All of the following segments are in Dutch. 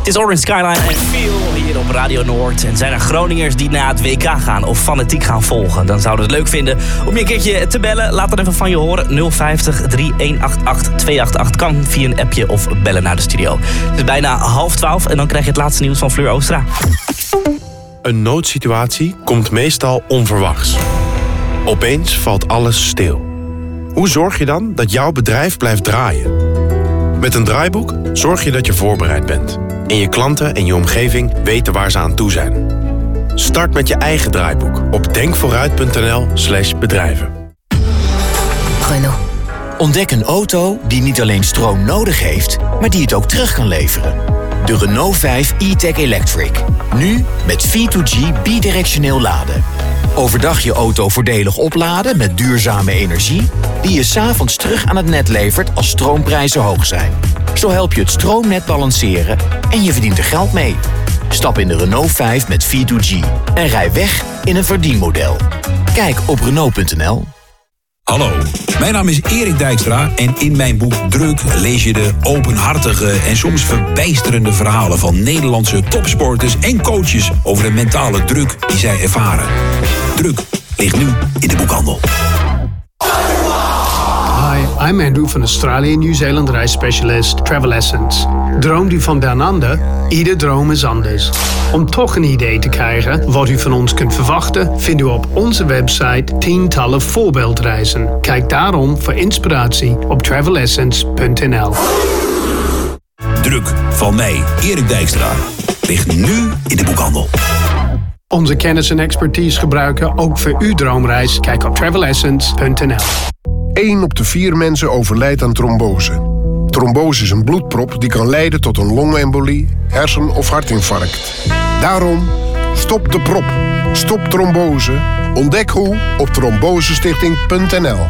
Het is Orange Skyline en Feel hier op Radio Noord. En zijn er Groningers die naar het WK gaan of fanatiek gaan volgen? Dan zouden we het leuk vinden om je een keertje te bellen. Laat dan even van je horen. 050 3188 288 kan via een appje of bellen naar de studio. Het is bijna 11:30 en dan krijg je het laatste nieuws van Fleur Oostra. Een noodsituatie komt meestal onverwachts. Opeens valt alles stil. Hoe zorg je dan dat jouw bedrijf blijft draaien? Met een draaiboek zorg je dat je voorbereid bent. En je klanten en je omgeving weten waar ze aan toe zijn. Start met je eigen draaiboek op denkvooruit.nl/bedrijven. Renault. Ontdek een auto die niet alleen stroom nodig heeft, maar die het ook terug kan leveren. De Renault 5 e-Tech Electric. Nu met V2G bidirectioneel laden. Overdag je auto voordelig opladen met duurzame energie, die je 's avonds terug aan het net levert als stroomprijzen hoog zijn. Zo help je het stroomnet balanceren en je verdient er geld mee. Stap in de Renault 5 met V2G en rij weg in een verdienmodel. Kijk op Renault.nl. Hallo, mijn naam is Erik Dijkstra en in mijn boek Druk lees je de openhartige en soms verbijsterende verhalen van Nederlandse topsporters en coaches over de mentale druk die zij ervaren. Druk ligt nu in de boekhandel. Hi, I'm Andrew van Australië en Nieuw-Zeeland reisspecialist Travel Essence. Droomt u van down under? Ieder droom is anders. Om toch een idee te krijgen wat u van ons kunt verwachten, vindt u op onze website tientallen voorbeeldreizen. Kijk daarom voor inspiratie op travelessence.nl. Druk van mij, Erik Dijkstra, ligt nu in de boekhandel. Onze kennis en expertise gebruiken ook voor uw droomreis. Kijk op travelessence.nl. 1 op de 4 mensen overlijdt aan trombose. Trombose is een bloedprop die kan leiden tot een longembolie, hersen- of hartinfarct. Daarom, stop de prop. Stop trombose. Ontdek hoe op trombosestichting.nl.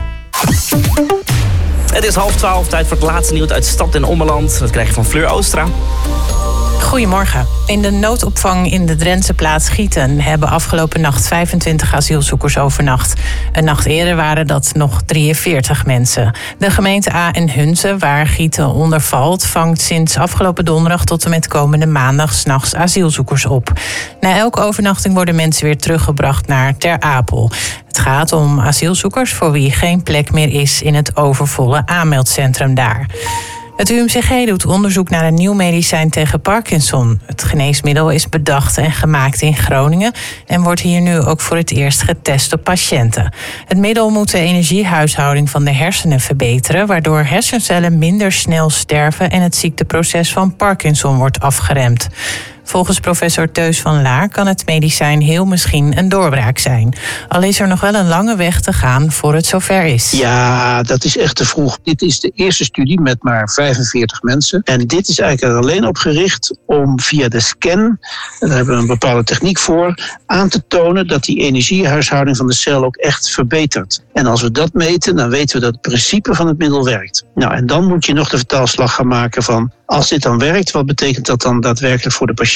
Het is 11:30, tijd voor het laatste nieuws uit stad en ommeland. Dat krijg je van Fleur Oostra. Goedemorgen. In de noodopvang in de Drentse plaats Gieten hebben afgelopen nacht 25 asielzoekers overnacht. Een nacht eerder waren dat nog 43 mensen. De gemeente A en Hunze, waar Gieten onder valt, vangt sinds afgelopen donderdag tot en met komende maandag 's nachts asielzoekers op. Na elke overnachting worden mensen weer teruggebracht naar Ter Apel. Het gaat om asielzoekers voor wie geen plek meer is in het overvolle aanmeldcentrum daar. Het UMCG doet onderzoek naar een nieuw medicijn tegen Parkinson. Het geneesmiddel is bedacht en gemaakt in Groningen en wordt hier nu ook voor het eerst getest op patiënten. Het middel moet de energiehuishouding van de hersenen verbeteren, waardoor hersencellen minder snel sterven en het ziekteproces van Parkinson wordt afgeremd. Volgens professor Teus van Laar kan het medicijn heel misschien een doorbraak zijn. Al is er nog wel een lange weg te gaan voor het zover is. Ja, dat is echt te vroeg. Dit is de eerste studie met maar 45 mensen. En dit is eigenlijk er alleen op gericht om via de scan, daar hebben we een bepaalde techniek voor, aan te tonen dat die energiehuishouding van de cel ook echt verbetert. En als we dat meten, dan weten we dat het principe van het middel werkt. Nou, en dan moet je nog de vertaalslag gaan maken van, als dit dan werkt, wat betekent dat dan daadwerkelijk voor de patiënt?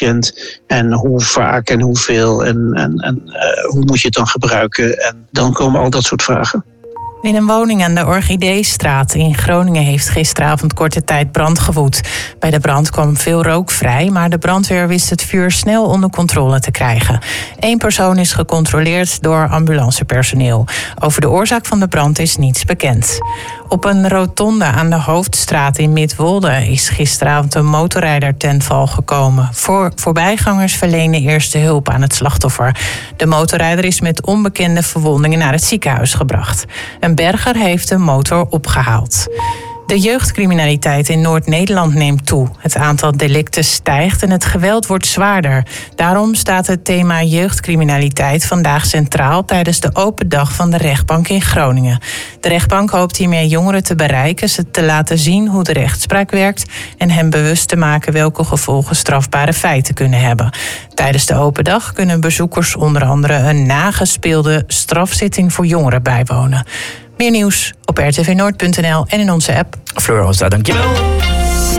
En hoe vaak en hoeveel en hoe moet je het dan gebruiken? En dan komen al dat soort vragen. In een woning aan de Orchideestraat in Groningen heeft gisteravond korte tijd brand gewoed. Bij de brand kwam veel rook vrij, maar de brandweer wist het vuur snel onder controle te krijgen. 1 persoon is gecontroleerd door ambulancepersoneel. Over de oorzaak van de brand is niets bekend. Op een rotonde aan de Hoofdstraat in Midwolde is gisteravond een motorrijder ten val gekomen. Voorbijgangers verlenen eerste hulp aan het slachtoffer. De motorrijder is met onbekende verwondingen naar het ziekenhuis gebracht. Een berger heeft de motor opgehaald. De jeugdcriminaliteit in Noord-Nederland neemt toe. Het aantal delicten stijgt en het geweld wordt zwaarder. Daarom staat het thema jeugdcriminaliteit vandaag centraal tijdens de open dag van de rechtbank in Groningen. De rechtbank hoopt hiermee jongeren te bereiken, ze te laten zien hoe de rechtspraak werkt en hen bewust te maken welke gevolgen strafbare feiten kunnen hebben. Tijdens de open dag kunnen bezoekers onder andere een nagespeelde strafzitting voor jongeren bijwonen. Meer nieuws op rtvnoord.nl en in onze app. Fleur Oostra, dankjewel.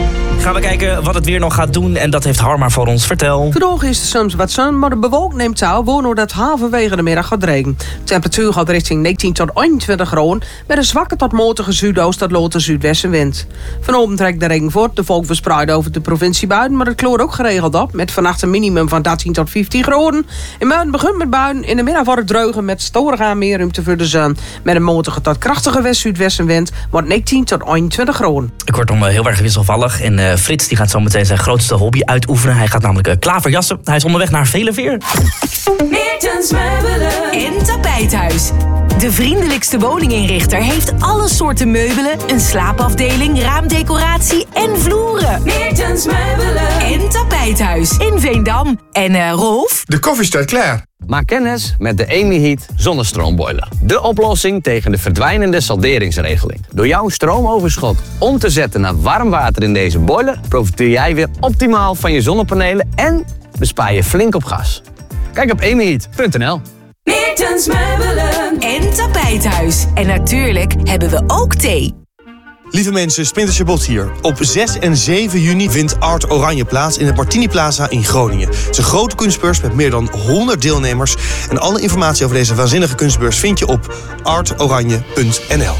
gaan we kijken wat het weer nog gaat doen. En dat heeft Harma voor ons. Vertel. Vandaag is er soms wat zon, maar de bewolking neemt toe. Waardoor dat halverwege de middag gaat regenen. De temperatuur gaat richting 19 tot 21 graden. Met een zwakke tot matige zuidoost tot lote zuidwestenwind. Vanavond trekt de regen voort. De volk verspreidt over de provincie buiten. Maar het kloort ook geregeld op. Met vannacht een minimum van 13 tot 15 graden. In buiten begint met buien. In de middag wordt het droger met storig aan meer ruimte voor de zon. Met een matige tot krachtige west-zuidwestenwind. Wordt 19 tot 21 graden. Kortom, heel erg wisselvallig. En Frits die gaat zo meteen zijn grootste hobby uitoefenen. Hij gaat namelijk klaverjassen. Hij is onderweg naar Veleveer. Meertens Meubelen en Tapijthuis. De vriendelijkste woninginrichter heeft alle soorten meubelen, een slaapafdeling, raamdecoratie en vloeren. Meertens Meubelen en Tapijthuis in Veendam. En Rolf? De koffie staat klaar. Maak kennis met de EmiHeat zonnestroombroiler. De oplossing tegen de verdwijnende salderingsregeling. Door jouw stroomoverschot om te zetten naar warm water in deze boiler, profiteer jij weer optimaal van je zonnepanelen en bespaar je flink op gas. Kijk op emiheat.nl. Meertens Meubelen en Tapijthuis. En natuurlijk hebben we ook thee. Lieve mensen, Splinter Chabot hier. Op 6 en 7 juni vindt Art Oranje plaats in het Martini Plaza in Groningen. Het is een grote kunstbeurs met meer dan 100 deelnemers. En alle informatie over deze waanzinnige kunstbeurs vind je op artoranje.nl.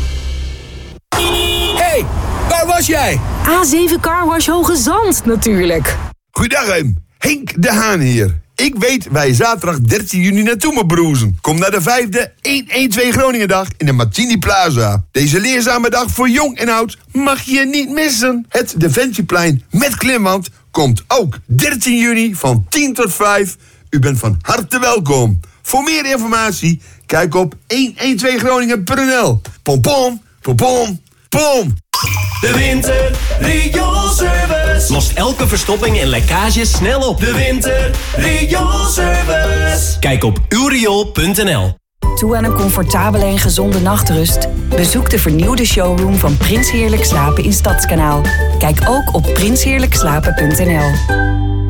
Hey, waar was jij? A7 Carwash Hoge Zand natuurlijk. Goeiedag, Henk de Haan hier. Ik weet waar je zaterdag 13 juni naartoe moet broezen. Kom naar de 5e 112 Groningendag in de Martini Plaza. Deze leerzame dag voor jong en oud mag je niet missen. Het Defensieplein met klimwand komt ook 13 juni van 10 tot 5. U bent van harte welkom. Voor meer informatie, kijk op 112groningen.nl. Pom pom, pom pom, pom. De Winter Rioolservice lost elke verstopping en lekkage snel op. De Winter Rioolservice. Kijk op uwriool.nl. Toe aan een comfortabele en gezonde nachtrust? Bezoek de vernieuwde showroom van Prins Heerlijk Slapen in Stadskanaal. Kijk ook op prinsheerlijkslapen.nl.